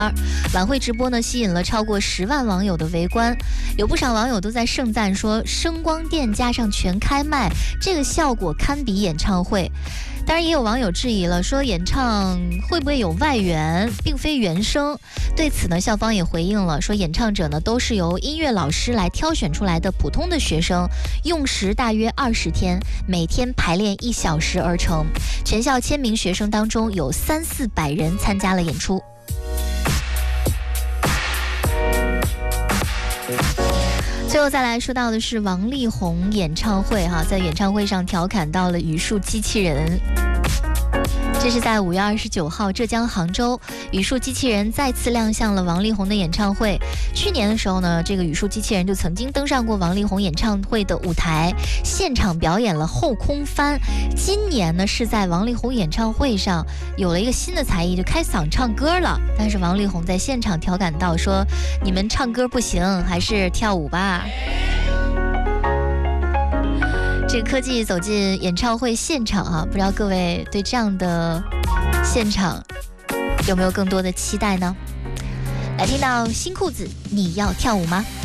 晚会直播呢，吸引了超过10万网友的围观，有不少网友都在盛赞说，声光电加上全开麦，这个效果堪比演唱会。当然，也有网友质疑了，说演唱会不会有外援，并非原声。对此呢，校方也回应了，说演唱者呢都是由音乐老师来挑选出来的普通的学生，用时大约20天，每天排练1小时而成。全校1000名学生当中，有300-400人参加了演出。最后再来说到的是王力宏演唱会在演唱会上调侃到了语数机器人。这是在5月29号浙江杭州，语数机器人再次亮相了王力宏的演唱会。去年的时候呢，这个语数机器人就曾经登上过王力宏演唱会的舞台，现场表演了后空翻。今年呢，是在王力宏演唱会上有了一个新的才艺，就开嗓唱歌了。但是王力宏在现场调侃到说，你们唱歌不行，还是跳舞吧。这个科技走进演唱会现场不知道各位对这样的现场有没有更多的期待呢？来听到新裤子，你要跳舞吗？